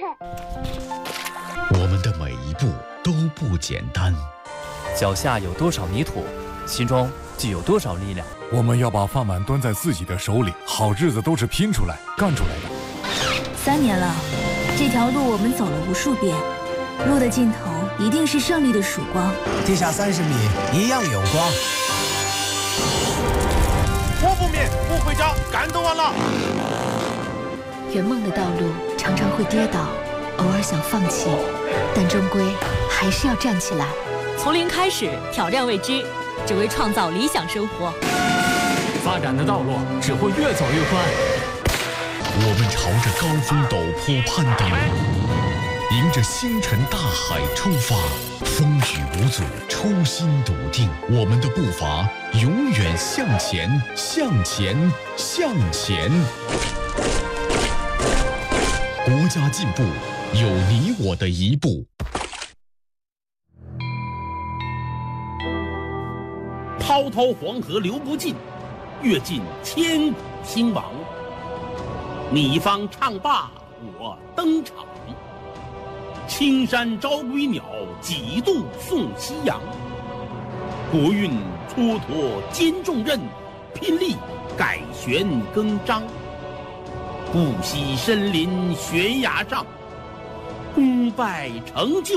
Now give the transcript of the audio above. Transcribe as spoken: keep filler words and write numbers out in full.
我们的每一步都不简单， 脚下有多少泥土，心中就有多少力量。 我们要把饭碗端在自己的手里，好日子都是拼出来、干出来的。 三年了，这条路我们走了无数遍，路的尽头一定是胜利的曙光。 地下三十米一样有光。 我不灭，不回家，干都完了。 圆梦的道路常常会跌倒，偶尔想放弃，但终归还是要站起来。 从零开始，挑战未知，只为创造理想生活。 发展的道路只会越走越宽。 我们朝着高峰陡坡攀登，迎着星辰大海出发，风雨无阻，初心笃定。我们的步伐永远向前，向前，向前。国家进步，有你我的一步。 滔滔黄河流不尽，阅尽千古兴亡。你方唱罢我登场，青山朝归鸟，几度送夕阳。国运蹉跎肩重任，拼力改弦更张。不惜身临悬崖上，功败成就